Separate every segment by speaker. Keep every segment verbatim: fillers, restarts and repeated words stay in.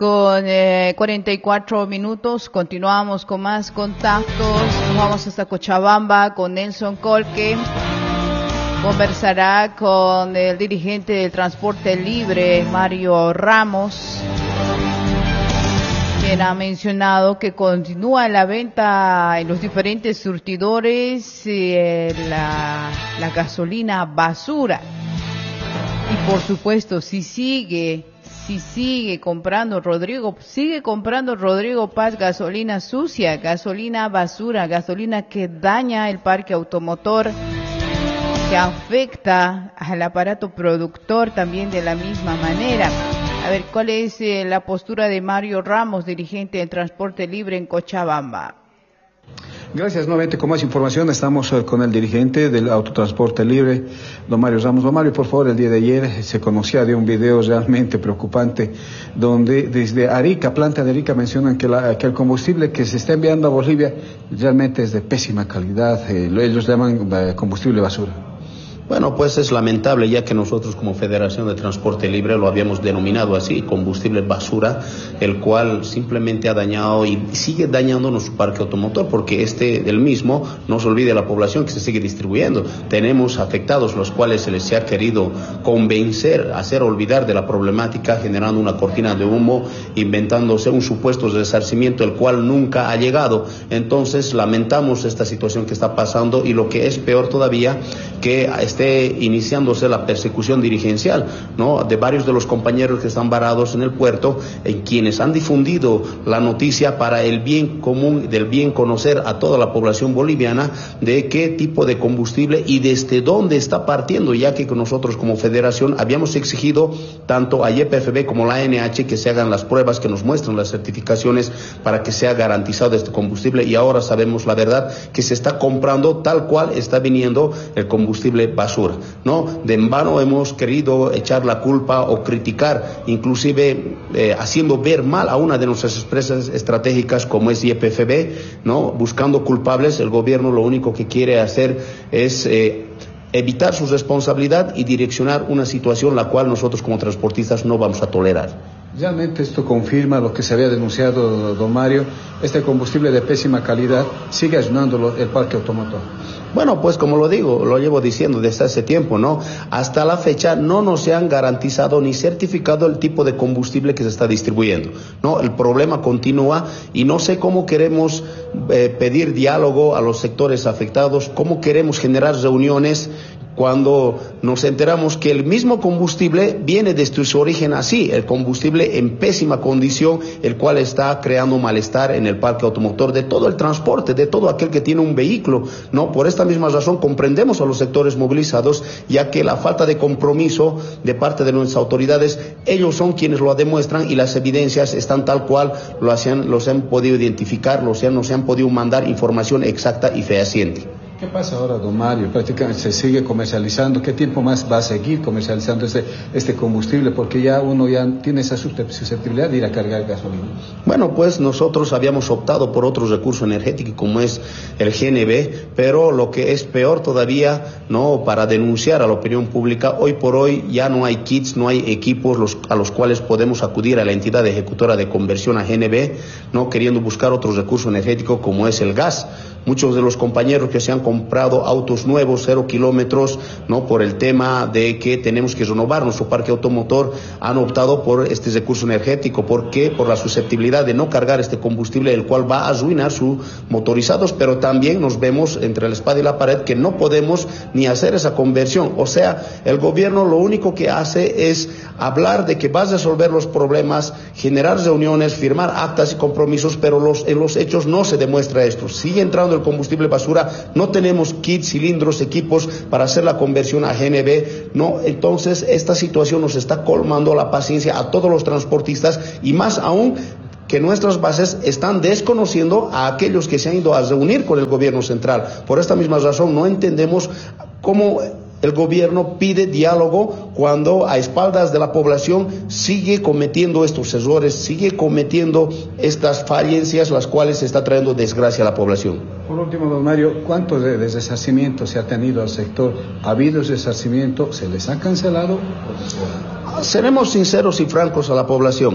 Speaker 1: con eh, cuarenta y cuatro minutos. Continuamos con más contactos. Nos vamos hasta Cochabamba con Nelson Colque. Conversará con el dirigente del transporte libre, Mario Ramos, quien ha mencionado que continúa la venta en los diferentes surtidores eh, la, la gasolina basura. Y por supuesto, si sigue, si sigue comprando Rodrigo, sigue comprando Rodrigo Paz gasolina sucia, gasolina basura, gasolina que daña el parque automotor, que afecta al aparato productor también de la misma manera. A ver, ¿cuál es eh, la postura de Mario Ramos, dirigente del transporte libre en Cochabamba?
Speaker 2: Gracias. Nuevamente, con más información, estamos uh, con el dirigente del autotransporte libre, don Mario Ramos. Don Mario, por favor, el día de ayer se conocía de un video realmente preocupante, donde desde Arica, planta de Arica, mencionan que, la, que el combustible que se está enviando a Bolivia realmente es de pésima calidad. Eh, ellos llaman uh, combustible basura.
Speaker 3: Bueno, pues es lamentable, ya que nosotros como Federación de Transporte Libre lo habíamos denominado así, combustible basura, el cual simplemente ha dañado y sigue dañando nuestro parque automotor, porque este del mismo, no se olvide la población que se sigue distribuyendo. Tenemos afectados los cuales se les ha querido convencer, hacer olvidar de la problemática, generando una cortina de humo, inventándose un supuesto resarcimiento, el cual nunca ha llegado. Entonces lamentamos esta situación que está pasando, y lo que es peor todavía, que esté iniciándose la persecución dirigencial, ¿no?, de varios de los compañeros que están varados en el puerto, en quienes han difundido la noticia para el bien común, del bien conocer a toda la población boliviana de qué tipo de combustible y desde dónde está partiendo, ya que nosotros como federación habíamos exigido tanto a Y P F B como la A N H que se hagan las pruebas, que nos muestren las certificaciones para que sea garantizado este combustible, y ahora sabemos la verdad, que se está comprando tal cual está viniendo el combustible basura. No, de en vano hemos querido echar la culpa o criticar, inclusive eh, haciendo ver mal a una de nuestras empresas estratégicas como es Y P F B, no, buscando culpables. El gobierno lo único que quiere hacer es eh, evitar su responsabilidad y direccionar una situación la cual nosotros como transportistas no vamos a tolerar.
Speaker 2: Realmente esto confirma lo que se había denunciado, don Mario. Este combustible de pésima calidad sigue ayudando el parque automotor.
Speaker 3: Bueno, pues como lo digo, lo llevo diciendo desde hace tiempo, ¿no? Hasta la fecha no nos se han garantizado ni certificado el tipo de combustible que se está distribuyendo, ¿no? El problema continúa y no sé cómo queremos eh, pedir diálogo a los sectores afectados, cómo queremos generar reuniones cuando nos enteramos que el mismo combustible viene desde su origen así, el combustible en pésima condición, el cual está creando malestar en el parque automotor de todo el transporte, de todo aquel que tiene un vehículo, ¿no? Por esta misma razón comprendemos a los sectores movilizados, ya que la falta de compromiso de parte de nuestras autoridades, ellos son quienes lo demuestran, y las evidencias están tal cual lo hacían, los han podido identificar, los han, nos han podido mandar información exacta y fehaciente.
Speaker 2: ¿Qué pasa ahora, don Mario? Prácticamente se sigue comercializando. ¿Qué tiempo más va a seguir comercializando este, este combustible? Porque ya uno ya tiene esa susceptibilidad de ir a cargar gasolina.
Speaker 3: Bueno, pues nosotros habíamos optado por otro recurso energético como es el G N B, pero lo que es peor todavía, no, para denunciar a la opinión pública, hoy por hoy ya no hay kits, no hay equipos los, a los cuales podemos acudir a la entidad ejecutora de conversión a G N B, no, queriendo buscar otro recurso energético como es el gas. Muchos de los compañeros que se han comprado autos nuevos, cero kilómetros, no, por el tema de que tenemos que renovar nuestro parque automotor, han optado por este recurso energético. ¿Por qué? Por la susceptibilidad de no cargar este combustible, el cual va a arruinar sus motorizados, pero también nos vemos entre la espada y la pared que no podemos ni hacer esa conversión. O sea, el gobierno lo único que hace es hablar de que va a resolver los problemas, generar reuniones, firmar actas y compromisos, pero los, en los hechos no se demuestra esto. Sigue entrando el combustible basura, no tenemos kits, cilindros, equipos para hacer la conversión a G N B, no, entonces esta situación nos está colmando la paciencia a todos los transportistas, y más aún que nuestras bases están desconociendo a aquellos que se han ido a reunir con el gobierno central. Por esta misma razón no entendemos cómo el gobierno pide diálogo cuando a espaldas de la población sigue cometiendo estos errores, sigue cometiendo estas falencias, las cuales está trayendo desgracia a la población.
Speaker 2: Por último, don Mario, ¿cuánto de resarcimiento se ha tenido al sector? ¿Ha habido resarcimiento? ¿Se les ha cancelado?
Speaker 3: Seremos sinceros y francos a la población.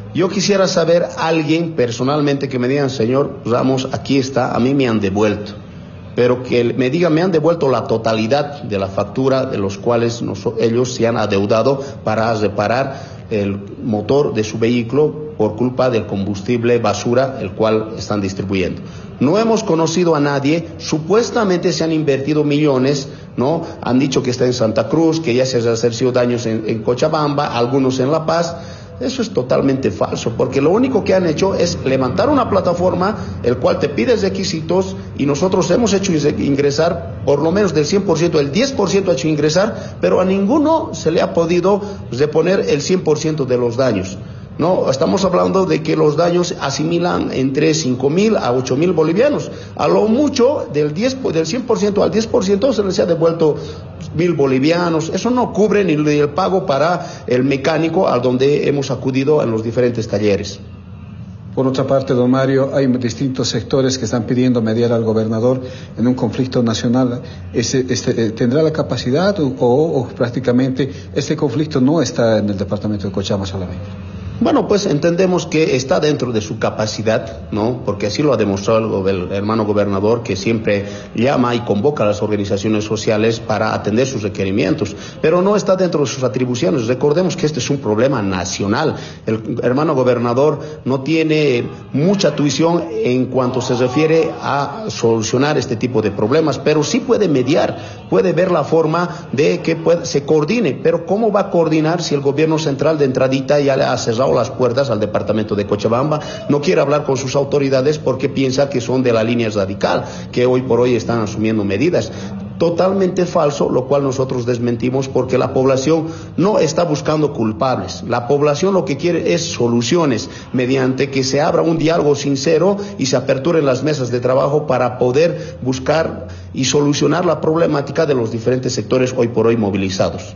Speaker 3: Yo quisiera saber alguien personalmente que me digan, señor Ramos, aquí está, a mí me han devuelto, pero que me digan, me han devuelto la totalidad de la factura de los cuales nos, ellos se han adeudado para reparar el motor de su vehículo por culpa del combustible basura el cual están distribuyendo. No hemos conocido a nadie, supuestamente se han invertido millones, ¿no? Han dicho que está en Santa Cruz, que ya se han resarcido daños en, en Cochabamba, algunos en La Paz. Eso es totalmente falso, porque lo único que han hecho es levantar una plataforma, el cual te pide requisitos, y nosotros hemos hecho ingresar, por lo menos del cien por ciento, el diez por ciento ha hecho ingresar, pero a ninguno se le ha podido reponer el cien por ciento de los daños. No, estamos hablando de que los daños asimilan entre cinco mil a ocho mil bolivianos. A lo mucho, del, diez, del cien por ciento al diez por ciento se les ha devuelto mil bolivianos. Eso no cubre ni el pago para el mecánico a donde hemos acudido en los diferentes talleres.
Speaker 2: Por otra parte, don Mario, hay distintos sectores que están pidiendo mediar al gobernador en un conflicto nacional. Este, este, ¿Tendrá la capacidad o, o, o prácticamente este conflicto no está en el departamento de Cochabamba solamente?
Speaker 3: Bueno, pues entendemos que está dentro de su capacidad, ¿no? Porque así lo ha demostrado el, el hermano gobernador, que siempre llama y convoca a las organizaciones sociales para atender sus requerimientos, pero no está dentro de sus atribuciones. Recordemos que este es un problema nacional. El hermano gobernador no tiene mucha tuición en cuanto se refiere a solucionar este tipo de problemas, pero sí puede mediar, puede ver la forma de que puede, se coordine, pero ¿cómo va a coordinar si el gobierno central de entradita ya le ha cerrado las puertas al departamento de Cochabamba, no quiere hablar con sus autoridades porque piensa que son de la línea radical, que hoy por hoy están asumiendo medidas? Totalmente falso, lo cual nosotros desmentimos, porque la población no está buscando culpables. La población lo que quiere es soluciones, mediante que se abra un diálogo sincero y se aperturen las mesas de trabajo para poder buscar y solucionar la problemática de los diferentes sectores hoy por hoy movilizados.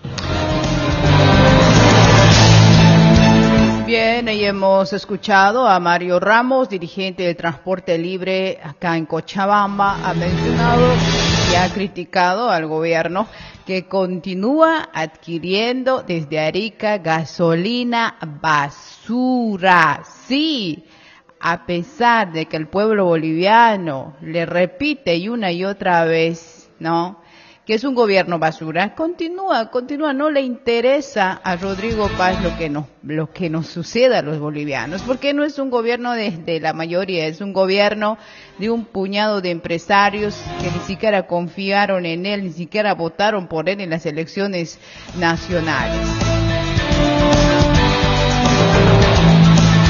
Speaker 1: Bien, ahí hemos escuchado a Mario Ramos, dirigente del Transporte Libre acá en Cochabamba. Ha mencionado y ha criticado al gobierno que continúa adquiriendo desde Arica gasolina basura. Sí, a pesar de que el pueblo boliviano le repite y una y otra vez, ¿no?, que es un gobierno basura, continúa, continúa, no le interesa a Rodrigo Paz lo que nos, lo que nos suceda a los bolivianos, porque no es un gobierno de, de la mayoría, es un gobierno de un puñado de empresarios que ni siquiera confiaron en él, ni siquiera votaron por él en las elecciones nacionales.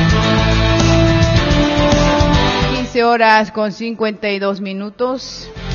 Speaker 1: quince horas con cincuenta y dos minutos.